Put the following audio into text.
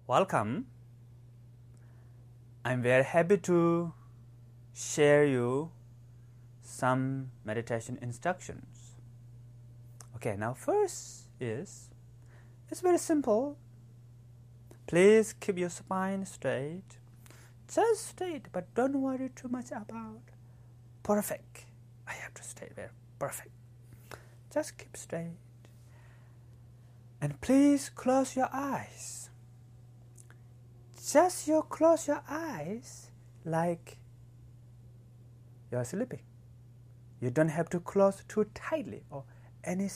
Welcome. I'm very happy to share you some meditation instructions. Okay, now first it's very simple. Please keep your spine straight. Just straight, but don't worry too much about perfect. I have to stay there. Perfect. Just keep straight. And please close your eyes. Just close your eyes like you're sleeping. You don't have to close too tightly or any